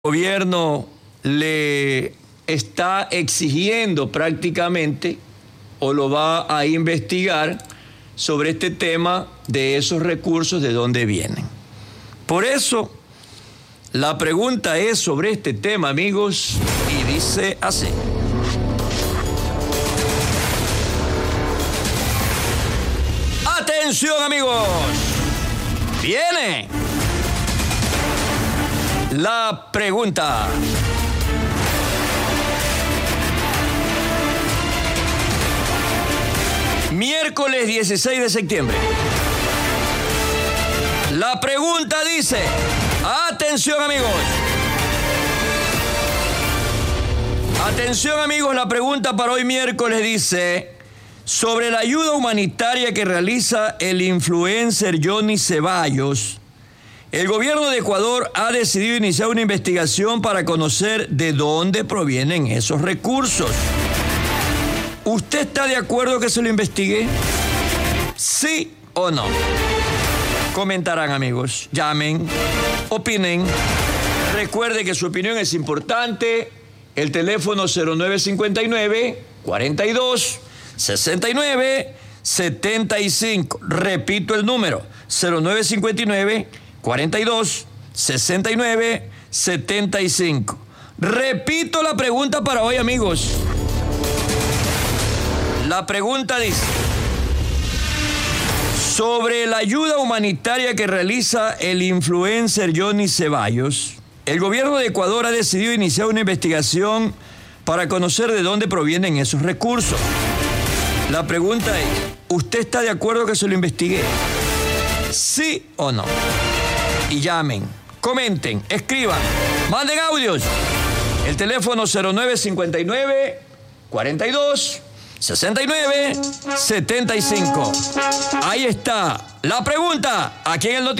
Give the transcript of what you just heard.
gobierno le está exigiendo prácticamente o lo va a investigar sobre este tema de esos recursos, de dónde vienen. Por eso, la pregunta es sobre este tema, amigos, y dice así. ¡Atención, amigos! ¡Viene la pregunta! Miércoles 16 de septiembre. La pregunta dice, atención amigos. Atención amigos, la pregunta para hoy miércoles dice, sobre la ayuda humanitaria que realiza el influencer Johnny Ceballos, el gobierno de Ecuador ha decidido iniciar una investigación para conocer de dónde provienen esos recursos. ¿Usted está de acuerdo que se lo investigue? ¿Sí o no? Comentarán, amigos. Llamen, opinen. Recuerde que su opinión es importante. El teléfono 0959-42-69-75. Repito el número, 0959-42-69-75. Repito la pregunta para hoy, amigos. La pregunta dice, sobre la ayuda humanitaria que realiza el influencer Johnny Ceballos, el gobierno de Ecuador ha decidido iniciar una investigación para conocer de dónde provienen esos recursos. La pregunta es, ¿usted está de acuerdo que se lo investigue? ¿Sí o no? Y llamen, comenten, escriban, manden audios. El teléfono 0959-42-69-75. Ahí está la pregunta, aquí en el noticiero.